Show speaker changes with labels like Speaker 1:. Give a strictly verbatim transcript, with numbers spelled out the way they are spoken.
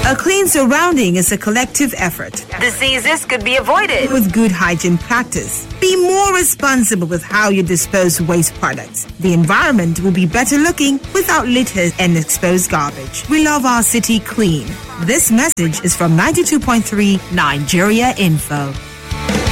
Speaker 1: A clean surrounding is a collective effort.
Speaker 2: Diseases could be avoided
Speaker 1: with good hygiene practice. Be more responsible with how you dispose waste products. The environment will be better looking without litter and exposed garbage. We love our city clean. This message is from ninety-two point three Nigeria Info.